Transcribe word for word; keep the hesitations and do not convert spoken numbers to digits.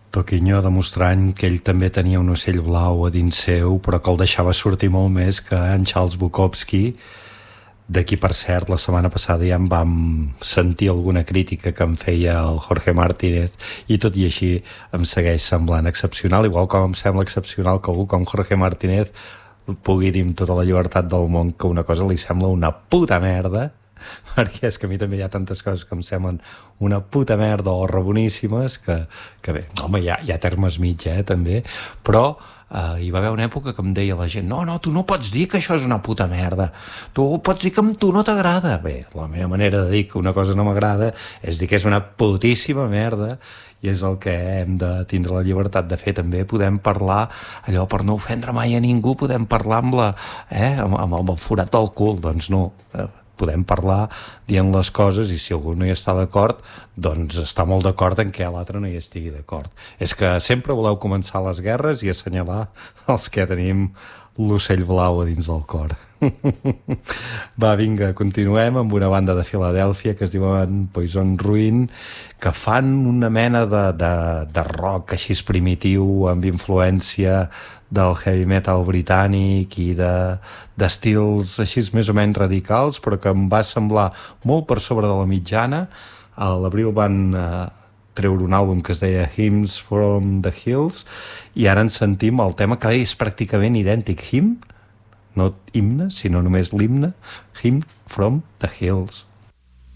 Toquinho demostrant que ell també tenia un ocell blau a dins seu, però que el deixava sortir molt més que en Charles Bukowski, d'aquí, per cert, la setmana passada ja em vam sentir alguna crítica que em feia el Jorge Martínez, i tot i així em segueix semblant excepcional, igual com em sembla excepcional que algú com Jorge Martínez pugui dir amb tota la llibertat del món que una cosa li sembla una puta merda, perquè és que a mi també hi ha tantes coses que em semblen una puta merda o reboníssimes que, que bé, home, hi ha, hi ha termes mig, eh, també, però eh, hi va haver una època que em deia la gent no, no, tu no pots dir que això és una puta merda, tu pots dir que amb tu no t'agrada. Bé, la meva manera de dir que una cosa no m'agrada és dir que és una putíssima merda, i és el que hem de tindre la llibertat de fer també. Podem parlar allò per no ofendre mai a ningú, podem parlar amb, la, eh, amb, amb el forat del cul, doncs no, eh, podem parlar dient les coses, i si algú no hi està d'acord, doncs està molt d'acord en què l'altre no hi estigui d'acord. És que sempre voleu començar les guerres i assenyalar els que tenim l'ocell blau a dins del cor. Va, vinga, continuem amb una banda de Filadèlfia que es diuen Poison Ruin, que fan una mena de, de, de rock així primitiu, amb influència del heavy metal britànic i d'estils de, així més o menys radicals, però que em va semblar molt per sobre de la mitjana. A l'abril van eh, treure un àlbum que es deia Hymns from the Hills, i ara en sentim el tema que és pràcticament idèntic. Hymn, no himne, sinó només l'himne, Hymn from the Hills.